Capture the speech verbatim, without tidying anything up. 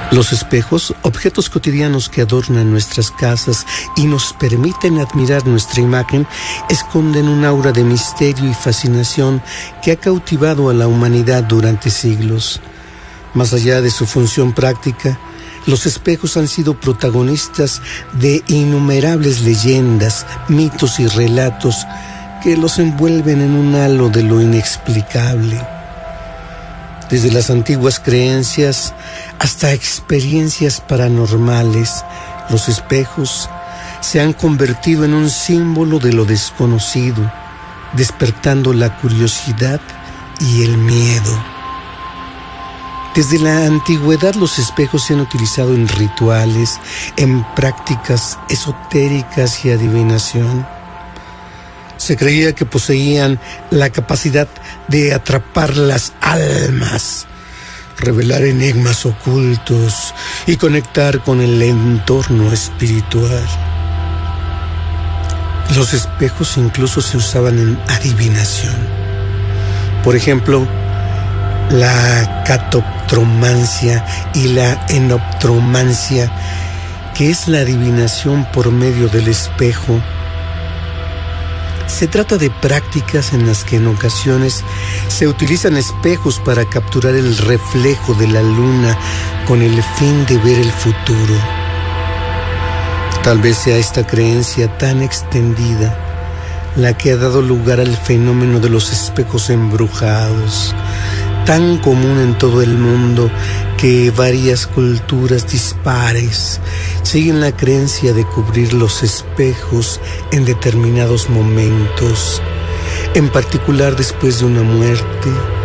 Los espejos, objetos cotidianos que adornan nuestras casas y nos permiten admirar nuestra imagen, esconden un aura de misterio y fascinación que ha cautivado a la humanidad durante siglos. Más allá de su función práctica, los espejos han sido protagonistas de innumerables leyendas, mitos y relatos que los envuelven en un halo de lo inexplicable. Desde las antiguas creencias hasta experiencias paranormales, los espejos se han convertido en un símbolo de lo desconocido, despertando la curiosidad y el miedo. Desde la antigüedad los espejos se han utilizado en rituales, en prácticas esotéricas y adivinación. Se creía que poseían la capacidad de atrapar las almas, revelar enigmas ocultos y conectar con el entorno espiritual. Los espejos incluso se usaban en adivinación. Por ejemplo, la catoptromancia y la enoptromancia, que es la adivinación por medio del espejo. Se trata de prácticas en las que en ocasiones se utilizan espejos para capturar el reflejo de la luna con el fin de ver el futuro. Tal vez sea esta creencia tan extendida la que ha dado lugar al fenómeno de los espejos embrujados, tan común en todo el mundo que varias culturas dispares siguen la creencia de cubrir los espejos en determinados momentos, en particular después de una muerte